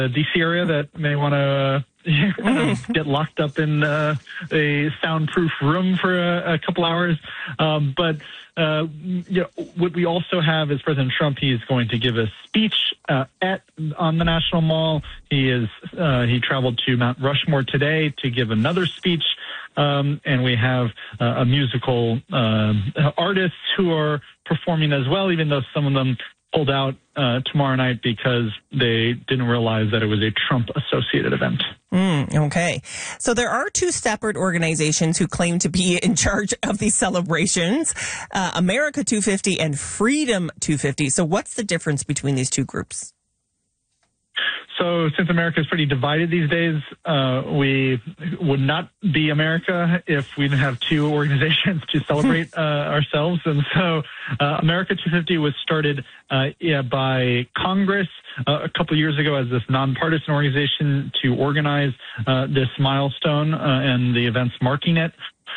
D.C. area that may want to get locked up in a soundproof room for a couple hours. But what we also have is President Trump. He's going to give a speech on the National Mall. He traveled to Mount Rushmore today to give another speech. And we have a musical artists who are performing as well, even though some of them pulled out tomorrow night because they didn't realize that it was a Trump-associated event. Okay. So there are two separate organizations who claim to be in charge of these celebrations, America 250 and Freedom 250. So what's the difference between these two groups? So since America is pretty divided these days, we would not be America if we didn't have two organizations to celebrate ourselves. And so America 250 was started by Congress a couple years ago as this nonpartisan organization to organize this milestone and the events marking it.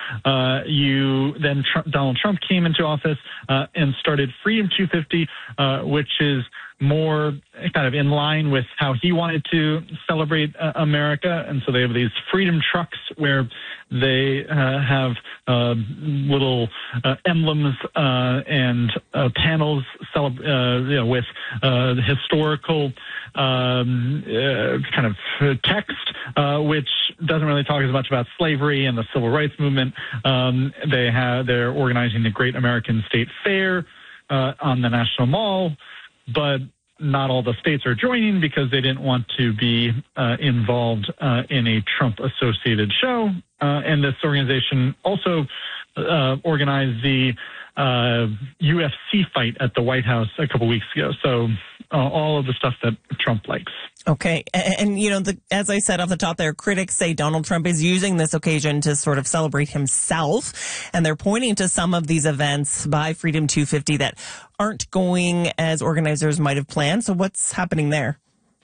Donald Trump came into office and started Freedom 250, which is more kind of in line with how he wanted to celebrate America. And so they have these freedom trucks where they have little emblems and panels with historical kind of text, which doesn't really talk as much about slavery and the civil rights movement. They're organizing the Great American State Fair on the National Mall, but not all the states are joining because they didn't want to be involved in a Trump-associated show. And this organization also organized the UFC fight at the White House a couple weeks ago. So all of the stuff that Trump likes. Okay. And as I said off the top there, critics say Donald Trump is using this occasion to sort of celebrate himself. And they're pointing to some of these events by Freedom 250 that aren't going as organizers might have planned. So what's happening there?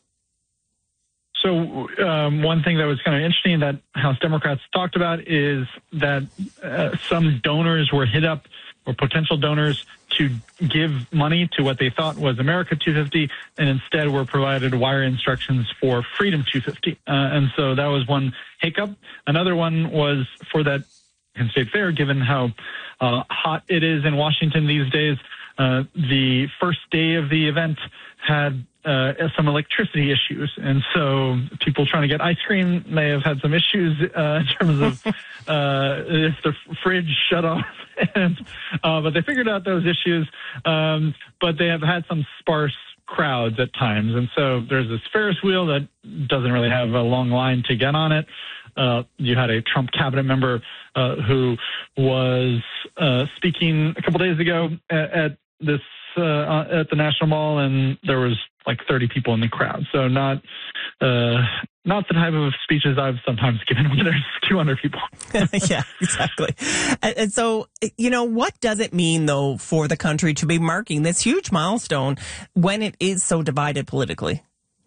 So one thing that was kind of interesting that House Democrats talked about is that some donors were hit up, or potential donors, to give money to what they thought was America 250, and instead were provided wire instructions for Freedom 250. And so that was one hiccup. Another one was for that State Fair, given how hot it is in Washington these days. The first day of the event had some electricity issues, and so people trying to get ice cream may have had some issues in terms of if the fridge shut off. But they figured out those issues, but they have had some sparse crowds at times. And so there's this Ferris wheel that doesn't really have a long line to get on it. You had a Trump cabinet member who was speaking a couple days ago at the National Mall, and there was like 30 people in the crowd. So not the type of speeches I've sometimes given when there's 200 people. Yeah, exactly. And so, what does it mean, though, for the country to be marking this huge milestone when it is so divided politically?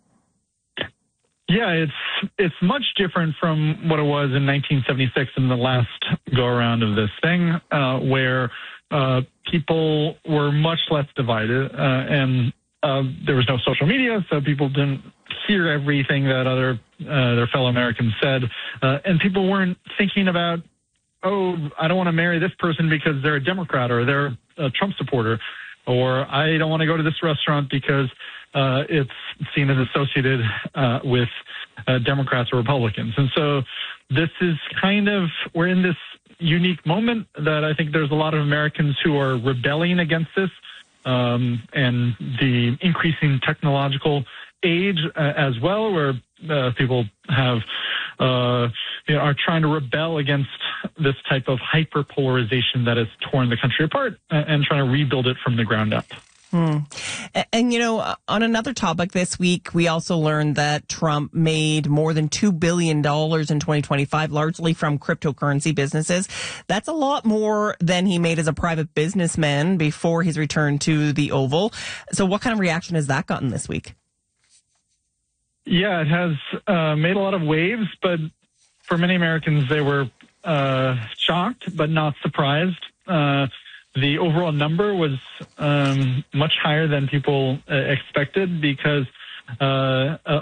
Yeah, it's much different from what it was in 1976 in the last go-around of this thing, where people were much less divided, and there was no social media, so people didn't hear everything that their fellow Americans said, and people weren't thinking about, oh, I don't want to marry this person because they're a Democrat or they're a Trump supporter, or I don't want to go to this restaurant because it's seen as associated with Democrats or Republicans. And so this is we're in this unique moment that I think there's a lot of Americans who are rebelling against this, and the increasing technological age as well, where people are trying to rebel against this type of hyperpolarization that has torn the country apart and trying to rebuild it from the ground up. And, on another topic this week, we also learned that Trump made more than $2 billion in 2025, largely from cryptocurrency businesses. That's a lot more than he made as a private businessman before his return to the Oval. So what kind of reaction has that gotten this week? Yeah, it has made a lot of waves, but for many Americans, they were shocked but not surprised. The overall number was much higher than people expected because